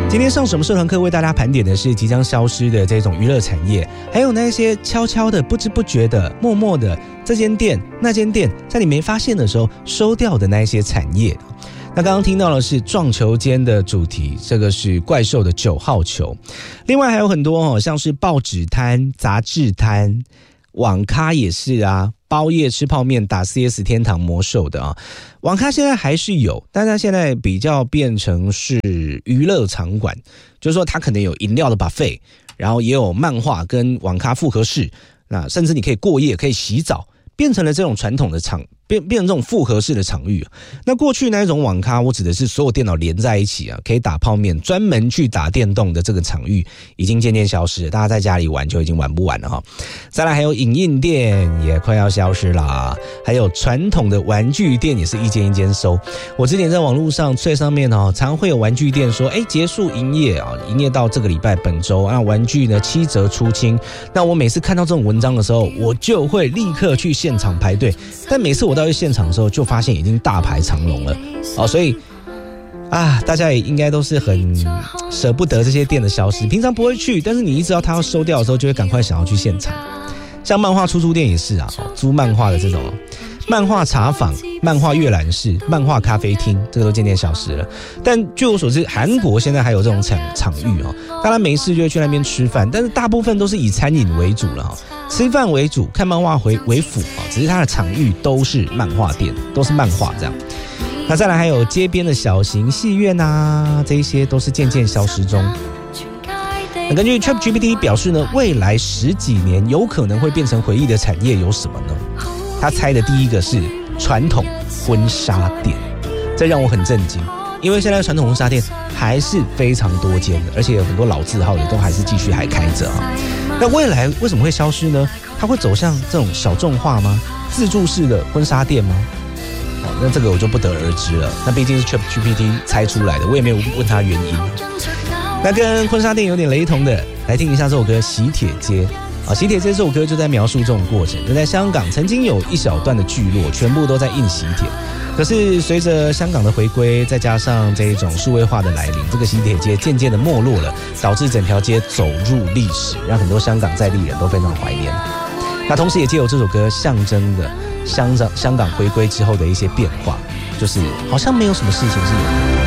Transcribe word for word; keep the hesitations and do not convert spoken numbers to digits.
今天上什么社团课为大家盘点的是即将消失的这种娱乐产业，还有那些悄悄的、不知不觉的、默默的，这间店、那间店，在你没发现的时候收掉的那一些产业。那刚刚听到的是撞球间的主题，这个是怪兽的九号球。另外还有很多哦，像是报纸摊、杂志摊、网咖也是啊，包夜吃泡面、打 C S 天堂魔兽的啊。网咖现在还是有，但它现在比较变成是娱乐场馆，就是说它可能有饮料的 buffet， 然后也有漫画跟网咖复合式，那甚至你可以过夜，可以洗澡，变成了这种传统的场，变变成这种复合式的场域。那过去那一种网咖，我指的是所有电脑连在一起啊，可以打泡面，专门去打电动的这个场域，已经渐渐消失了。大家在家里玩就已经玩不完了哈。再来还有影印店也快要消失啦，还有传统的玩具店也是一间一间收。我之前在网络上最上面哦，常会有玩具店说，哎，结束营业啊，营业到这个礼拜本周，那玩具呢七折出清。那我每次看到这种文章的时候，我就会立刻去现场排队，但每次我到去现场的时候，就发现已经大排长龙了哦，所以啊，大家也应该都是很舍不得这些店的消失，平常不会去，但是你一知道它要收掉的时候，就会赶快想要去现场。像漫画出租店也是啊，租漫画的这种漫画茶坊、漫画阅览室、漫画咖啡厅，这个都渐渐消失了。但据我所知，韩国现在还有这种场场域哦，大家没事就会去那边吃饭，但是大部分都是以餐饮为主了哈，吃饭为主，看漫画为为辅啊，只是它的场域都是漫画店，都是漫画这样。那再来还有街边的小型戏院啊，这一些都是渐渐消失中。那根据 ChatGPT 表示呢，未来十几年有可能会变成回忆的产业有什么呢？他猜的第一个是传统婚纱店，这让我很震惊，因为现在传统婚纱店还是非常多间的，而且有很多老字号也都还是继续还开着啊。那未来为什么会消失呢？它会走向这种小众化吗？自助式的婚纱店吗？哦，那这个我就不得而知了。那毕竟是 ChatGPT 猜出来的，我也没有问他原因。那跟婚纱店有点雷同的，来听一下这首歌《喜帖街》啊，《喜帖街》这首歌就在描述这种过程。就在香港曾经有一小段的聚落，全部都在印喜帖。可是随着香港的回归，再加上这一种数位化的来临，这个喜帖街渐渐的没落了，导致整条街走入历史，让很多香港在地人都非常怀念。那同时也借由这首歌象征的香港香港回归之后的一些变化，就是好像没有什么事情是有